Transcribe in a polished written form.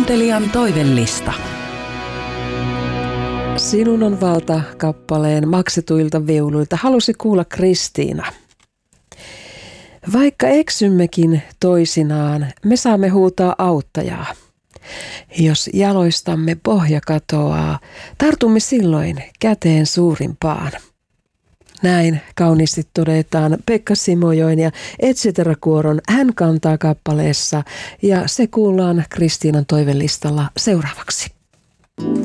Kuuntelijan toivellista. Sinun on valta -kappaleen maksetuilta viuluilta halusi kuulla Kristiina. Vaikka eksymmekin toisinaan, me saamme huutaa auttajaa. Jos jaloistamme pohja katoaa, tartumme silloin käteen suurimpaan. Näin kauniisti todetaan Pekka Simojoen ja Etcetera-kuoron Hän kantaa -kappaleessa, ja se kuullaan Kristiinan toivellistalla seuraavaksi.